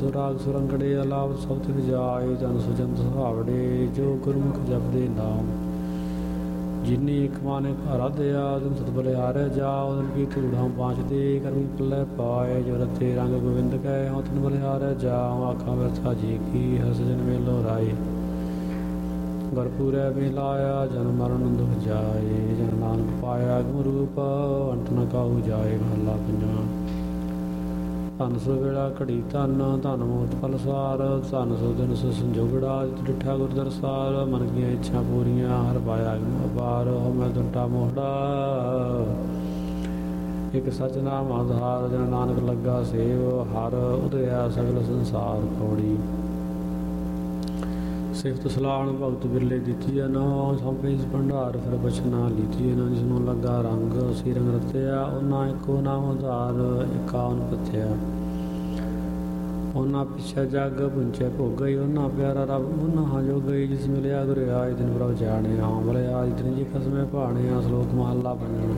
ਸੁਰਾਗ ਸੁਰੰਗੜੇ ਅਲਾਪ ਸਭ ਤਿਨ ਜਾਏ। ਜਨ ਸੁਜਨ ਸੁਹਾਵੜੇ ਜੋ ਗੁਰਮੁਖ ਜਪਦੇ ਨਾਮ। ਜਿਨੀ ਇੱਕ ਮਾਨਿਕ ਅਰਾਧਿਆ ਤੁਮ ਸਤ ਬਲਿਹਾਰੈ ਜਾਓ। ਤਨ ਕੀ ਧੂੜਾਂ ਪਾਂਚਦੇ ਕਰਮੀ ਪੱਲੇ ਪਾਏ। ਜੋ ਰਤੇ ਰੰਗ ਗੋਬਿੰਦ ਕੈ ਹਉ ਤਨ ਬਲਿਹਾਰੈ ਜਾਓ। ਆਖਾਂ ਵਿਰਥਾ ਜੀ ਕੀ ਹਰ ਸਜਨ ਮੇਲੋ ਰਾਏ। ਗੁਰਪੂਰੈ ਮਿਲਾਇਆ ਜਨ ਮਰਨ ਦੁਖ ਜਾਏ। ਜਨ ਨਾਨਕ ਪਾਇਆ ਗੁਰੂ ਰੂਪ ਅੰਤ ਨ ਕਾਹੂ ਜਾਏ। ਮਹਲਾ ਪੰਜਵਾਂ। ਧਨ ਸੋ ਵੇਲਾ ਘੜੀ ਧਨ ਧਨ ਮੋਟ ਫਲਸਾਰ। ਧਨ ਸੋ ਦਿਨ ਸੋ ਸੰਜੋਗੜਾ ਜਿਤ ਡਿਠਾ ਗੁਰ ਦਰਸਾਰ। ਮਨ ਕੀਆਂ ਇੱਛਾ ਪੂਰੀਆਂ ਹਰ ਪਾਇਆ ਅਪਾਰ। ਹੋ ਮੈਂ ਦੁੰਟਾ ਮੋਹੜਾ ਇੱਕ ਸਚ ਨਾਮ ਆਧਾਰ। ਜਨ ਨਾਨਕ ਲੱਗਾ ਸੇਵ ਹਰ ਉਦਇਆ ਸਗਲ ਸੰਸਾਰ ਪੌੜੀ। ਸਿਫਤ ਸਲਾਹਣ ਭਗਤ ਬਿਰਲੇ ਦਿੱਤੀਆ ਨਾ। ਸਭੇ ਭੰਡਾਰ ਫਿਰ ਬਚਨਾ ਲੀਤੀਆ ਨਾ। ਜਿਸਨੂੰ ਲੱਗਾ ਰੰਗ ਸੀ ਰੰਗ ਰਤਿਆ। ਉਹਨਾਂ ਇੱਕੋ ਨਾਮ ਉਧਾਰ ਇਕਾਵਨ ਪਥਿਆ। ਉਹਨਾਂ ਪਿੱਛੇ ਜਗ ਪੁੰਚੇ ਭੋਗਈ। ਉਹਨਾਂ ਪਿਆਰਾ ਰੱਬ ਉਹਨਾਂ ਹਾਂ ਜੋ ਗਈ। ਜਿਸ ਮਿਲਿਆ ਗੁਰ ਆਏ ਦਿਨ ਪ੍ਰਭ ਜਾਣਿਆ। ਬਲੇ ਆਜ ਦਿਨ ਜੀ ਖਸਮੇ ਭਾਣਿਆ। ਸ਼ਲੋਕ ਮਹਲਾ ਪੰਜਵਾਂ।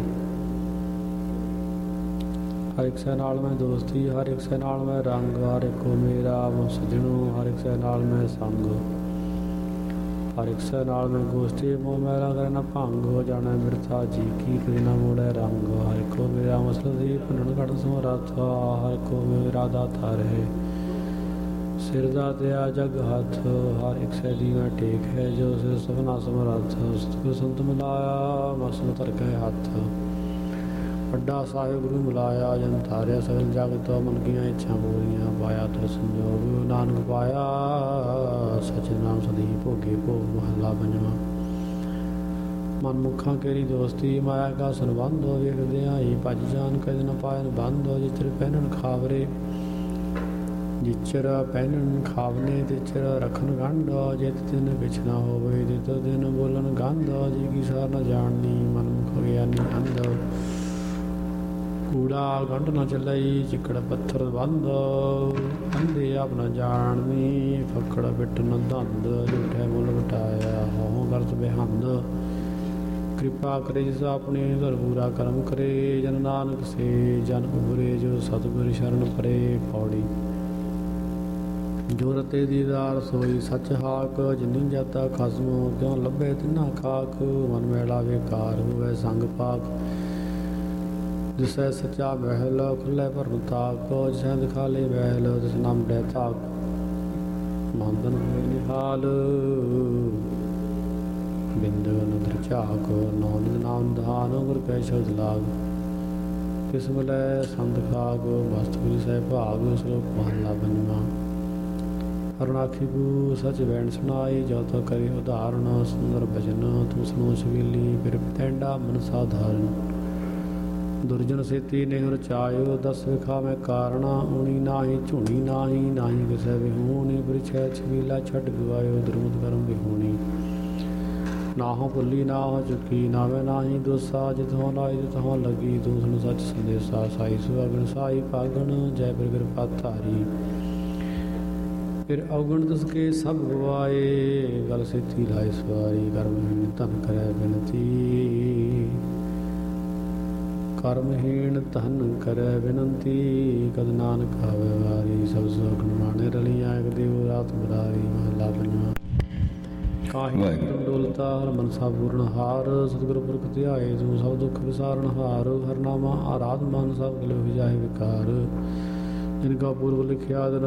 ਹਰ ਇੱਕ ਸੈ ਨਾਲ ਮੈਂ ਦੋਸਤੀ ਹਰ ਇੱਕ ਸੈ ਨਾਲ ਮੈਂ ਰੰਗ। ਹਰ ਇੱਕੋ ਮੇਰਾ ਸੱਜਣੋ ਹਰ ਇੱਕ ਸੈ ਨਾਲ ਮੈਂ ਸੰਗ। ਹਰ ਇੱਕ ਸੈ ਨਾਲ ਮੈਂ ਗੋਸ਼ਟੀ ਮੋਹ ਮੈਲਾ ਕਰੇ ਨਾ ਭੰਗ। ਹੋ ਜਾਣਾ ਮਿਰਥਾ ਜੀ ਕੀ ਕਦੇ ਨਾ ਮੋੜੈ ਰੰਗ। ਹਰ ਇੱਕੋ ਮੇਰਾ ਮਸਲ ਦੀ ਭੰਨਣ ਘਟ ਸਮਰੱਥਾ। ਹਰ ਇੱਕੋ ਮੇਰਾ ਦਾਤਾ ਰਹੇ ਸਿਰ ਦਾ ਦਿਆ ਜਗ ਹੱਥ। ਹਰ ਇੱਕ ਸੈ ਦੀ ਮੈਂ ਟੇਕ ਹੈ ਜੋ ਸਿਰ ਸਭਨਾ ਸਮਰੱਥ। ਸਤਿਗੁਰ ਸੰਤ ਮਿਲਾਇਆ ਮਸਲ ਧਰ ਕੇ ਹੱਥ। ਵੱਡਾ ਸਾਹਿਬ ਗੁਰੂ ਮਿਲਾਇਆ ਜਨ ਧਾਰਿਆ ਸਗਲ ਜਗਤ। ਮਨ ਕੀਆਂ ਇੱਛਾ ਪੂਰੀਆਂ ਪਾਇਆ ਤੋ ਸੰਜੋਗ। ਨਾਨਕ ਪਾਇਆ ਸਚ ਨਾਮ ਸਦੀ ਭੋਗੇ ਭੋਗ। ਮਹਲਾ ਪੰਜਵਾਂ। ਮਨ ਮੁਖਾਂ ਕੇਰੀ ਦੋਸਤੀ ਮਾਇਆ ਕਾ ਸੰਬੰਧ। ਵੇਖਦਿਆਂ ਹੀ ਭੱਜ ਜਾਨ ਕਦੇ ਨ ਪਾਇਨ ਬੰਧ। ਜਿਚਰ ਪਹਿਨਣ ਖਾਵਰੇ ਜਿਚਰ ਪਹਿਨਣ ਖਾਵਨੇ ਤਿਚਰ ਰਖਨ ਗੰਢ। ਜਿਤ ਦਿਨ ਕਿਛ ਨਾ ਹੋਵੇ ਤਿਤ ਦਿਨ ਬੋਲਣ ਗੰਧ। ਜੀ ਕੀ ਸਾਰ ਨ ਜਾਣਨੀ ਮਨ ਮੁਖ ਗਿਆਨੀ ਅੰਧ। ਕੂੜਾ ਗੰਢ ਨ ਚੱਲਈ ਚਿੱਕੜ ਪੱਥਰ ਬੰਧ। ਅੰਧੇ ਆਪ ਨ ਜਾਣਨੀ ਫੱਕੜ ਬਿੱਟ ਨ ਧੰਦ। ਝੂਠੇ ਮੁੱਲ ਵਟਾਇਆ ਹੋਂ ਗਰਤ ਬੇਹੰਦ। ਕਿਰਪਾ ਕਰੇ ਜਿਸ ਆਪਣੇ ਘਰ ਪੂਰਾ ਕਰਮ ਕਰੇ। ਜਨ ਨਾਨਕ ਸੇ ਜਨ ਉਬਰੇ ਜੋ ਸਤਿਗੁਰ ਸ਼ਰਨ ਪਰੇ। ਪੌੜੀ। ਜੋ ਰਤੇ ਦੀਦਾਰ ਸੋਈ ਸੱਚ ਹਾਕ। ਜਿਨੀ ਜਾਤਾ ਖਸਮ ਕਿਉਂ ਲੱਭੇ ਤਿਨਾ ਖਾਕ। ਮਨ ਮੈਲਾ ਵੇਕਾਰ ਹੋਵੇ ਸੰਗ ਪਾਕ। ਜਿਸੈ ਸੱਚਾ ਮਹਿਲ ਖੁੱਲੇ ਭਰਨ ਤਾਕ। ਜਿਸੈ ਦਿਖਾਲੇ ਮਹਿਲ ਤਿਸ ਨਾਮ ਡੈ ਤਾਕ। ਮੰਦਨ ਹੋਏ ਨਿਹਾਲ ਬਿੰਦ ਨਦਰ ਝਾਕ। ਨੌ ਨਿਤ ਨਾਮ ਦਾਨ ਗੁਰ ਕੈ ਸ਼ਬਦ ਲਾਗ। ਕਿਸ ਮਿਲੈ ਸੰਤ ਖਾਗ ਮਸਤ ਗੁਰੂ ਸਾਹਿਬ ਭਾਗ। ਸ਼ਲੋਕ ਮਹਲਾ ਪੰਜਵਾਂ। ਹਰਨਾਖੀ ਕੂ ਸਚ ਵੈਣ ਸੁਣਾਈ। ਜੋ ਤੋ ਕਰੀ ਉਦਾਹਰਣ ਸੁੰਦਰ ਭਜਨ। ਤੂੰ ਸੁਣੋ ਛਬੀਲੀ ਫਿਰ ਤੈਂਡਾ ਮਨ ਸਾਧਾਰਨ। ਦੁਰਜਨ ਸੇਤੀ ਨੇਹ ਰਚਾਇਓ ਦਸ ਵਿਖਾਵੇਂ ਕਾਰਣਾ। ਊਣੀ ਨਾਹੀ ਝੂਣੀ ਨਾਹੀ ਨਾਹੀ ਕਿਸੇ ਵਿਹੂਣੀ। ਬ੍ਰਿਛੈ ਛਬੀਲਾ ਛੱਡ ਗਵਾਇਓ ਦੁਰਮਤ ਕਰਮ ਵਿਹੂਣੀ। ਨਾਹੋ ਭੁੱਲੀ ਨਾਹੋ ਚੁੱਕੀ ਨਾਵੇਂ ਨਾਹੀ ਦੋਸਾ। ਜਿਤੋਂ ਲਾਈ ਤਿਤੋਂ ਲੱਗੀ ਤੂੰ ਸੁਣ ਸੱਚ ਸੰਦੇਸਾ। ਸਾਈ ਸੁਹਾਗਣ ਸਾਈ ਭਾਗਣ ਜੈ ਫਿਰ ਕਿਰਪਾ ਧਾਰੀ। ਫਿਰ ਅਵਗੁਣ ਦਸ ਕੇ ਸਭ ਗਵਾਏ। ਗਲ ਸੇਤੀ ਲਾਏ ਸਵਾਰੀ। ਕਰਮਹੀਣ ਧਨ ਕਰੈ ਬਿਨਤੀ। ਕਰਮਹੀਣ ਧਨ ਕਰੈ ਬਿਨੰਤੀ। ਕਦ ਨਾਨਕ ਆਵੇ ਵਾਰੀ। ਸਭ ਸੁਖ ਮਾਣੇ ਰਲੀਆਂ ਇਕ ਦਿਉ ਰਾਤ ਬਰਾਰੀ। ਮਹਲਾ ਪੰਜਵਾਂ। ਕਾਹੀ ਡੋਲਤਾ ਹਰ ਮਨਸਾ ਪੂਰਨ ਹਾਰ। ਸਤਿਗੁਰ ਪੁਰਖ ਧਿਆਏ ਤੂੰ ਸਭ ਦੁੱਖ ਵਿਸਾਰਨ ਹਾਰ। ਹਰਨਾਮਾ ਆਰਾਧ ਮਨ ਸਭ ਗਲ ਵਿਜਾਏ ਵਿਕਾਰ। ਜਿਨ ਕਾ ਪੂਰਬ ਲਿਖਿਆ